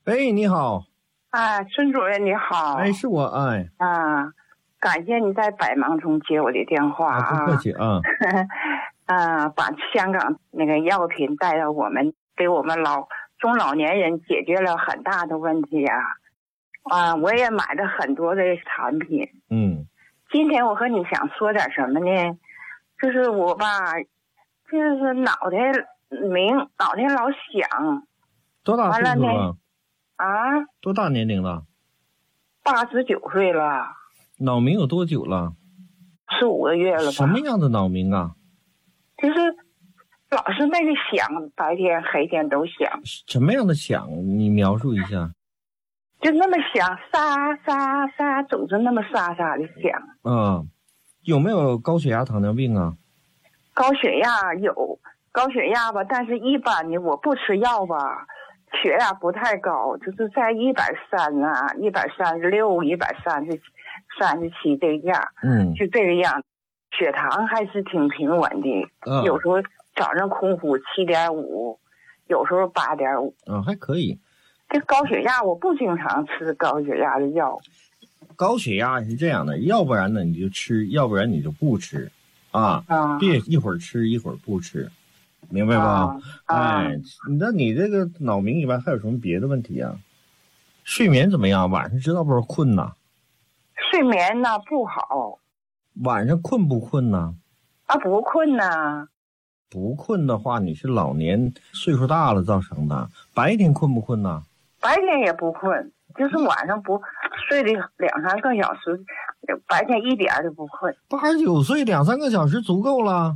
喂，你好。 孙主任你好。 哎，是我。 感谢你在百忙中接我的电话不客气啊。 把香港那个药品带到我们，给我们中老年人解决了很大的问题我也买了很多的产品。今天我和你想说点什么呢？就是我吧，就是脑袋老响。 多大岁数了？多大年龄了 ？89岁了。 脑鸣有多久了 ？4-5个月了吧。 什么样的脑鸣啊？ 就是老是那个响，白天黑天都响。 什么样的响？你描述一下。 就那么响，沙沙沙，总是那么沙沙的响。 有没有高血压、糖尿病啊？ 高血压有，高血压吧，但是一般的我不吃药吧，血压不太高，就是在130啊、136、137这样。就这个样。血糖还是挺平稳的。有时候早上空腹7.5，有时候8.5。 还可以。 这高血压我不经常吃高血压的药。 高血压是这样的，要不然呢你就吃，要不然你就不吃别一会儿吃一会儿不吃，明白吧？那你这个脑鸣以外还有什么别的问题啊？睡眠怎么样？晚上知道不知道困呐？ 睡眠呢不好。 晚上困不困呢？ 不困呢。 不困的话，你是老年岁数大了造成的。白天困不困呢？ 白天也不困，就是晚上不睡了2-3个小时，白天一点都不困。 89岁2-3个小时足够了。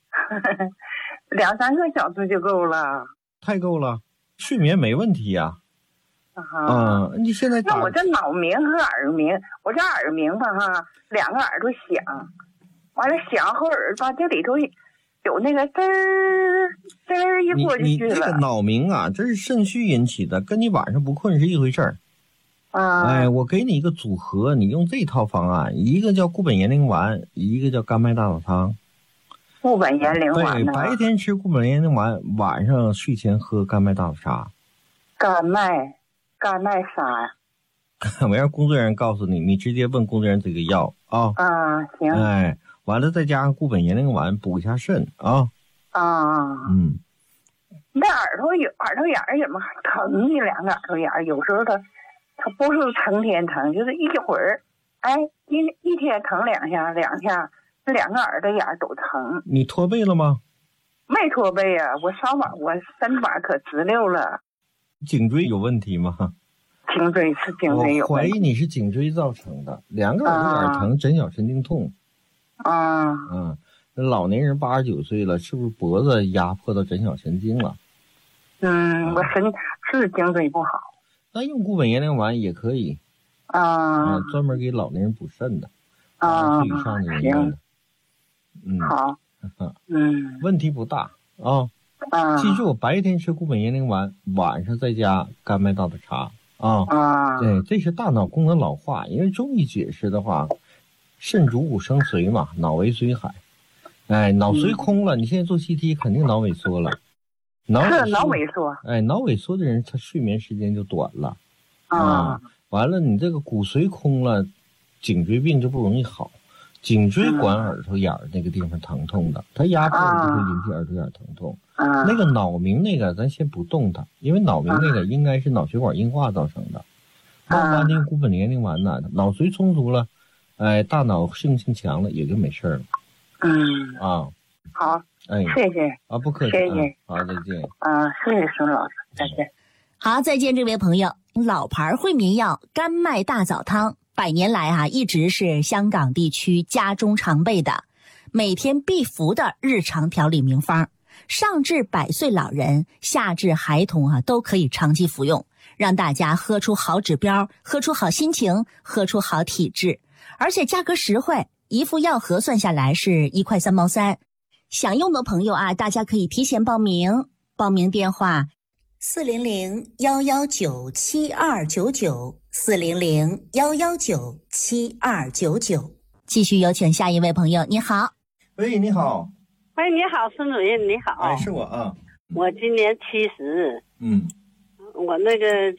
2-3个小时就够了。 太够了，睡眠没问题呀。你现在那我这脑鸣和耳鸣，我这耳鸣吧2个耳朵响，完了响后耳吧这里头有那个滋儿滋儿一过就去了。 你这个脑鸣啊，这是肾虚引起的，跟你晚上不困是一回事儿。我给你一个组合，你用这套方案，一个叫固本延龄丸，一个叫甘麦大枣汤。 固本延龄丸。 对，白天吃固本延龄丸，晚上睡前喝甘麦大枣茶。 甘麦啥呀？ 我让工作人员告诉你，你直接问工作人员这个药行。 完了再加上固本延龄丸补一下肾那耳朵眼儿怎么疼呢？2个耳朵眼儿有时候它不是成天疼，就是一会儿一天疼2下，这2个耳朵眼儿都疼。 你驼背了吗？ 没驼背啊，我身板可直溜了。 颈椎有问题吗？ 颈椎有问题。 我怀疑你是颈椎造成的，2个耳朵眼疼，枕小神经痛。老年人89岁了，是不是脖子压迫到枕小神经了？ 我是颈椎不好。 那用固本延龄丸也可以。专门给老年人补肾的，80岁以上的人用的。 好。 问题不大记住，白天吃固本延龄丸，晚上再加甘麦大枣茶对，这是大脑功能老化，因为中医解释的话，肾主骨生髓嘛，脑为髓海。脑髓空了，你现在做 CT 肯定脑萎缩了。脑萎缩。 脑萎缩的人他睡眠时间就短了。完了你这个骨髓空了，颈椎病就不容易好。颈椎管耳朵眼儿那个地方疼痛的，它压迫就会引起耳朵眼疼痛。那个脑鸣那个咱先不动它，因为脑鸣那个应该是脑血管硬化造成的。慢慢的用固本延龄丸呢，脑髓充足了，大脑适应性强了，也就没事了。 好。谢谢。 不客气。 谢谢。 好，再见。 谢谢孙老师，再见。 好，再见，这位朋友。老牌惠民药甘麦大枣汤100年来一直是香港地区家中常备的，每天必服的日常调理名方，上至100岁老人，下至孩童都可以长期服用，让大家喝出好指标，喝出好心情，喝出好体质，而且价格实惠，一副药盒算下来是1块3毛3。想用的朋友大家可以提前报名，报名电话400-119-7299，400-119-7299。继续有请下一位朋友。你好。 喂，你好。 喂，你好，孙主任，你好。 是我我今年70。 我那个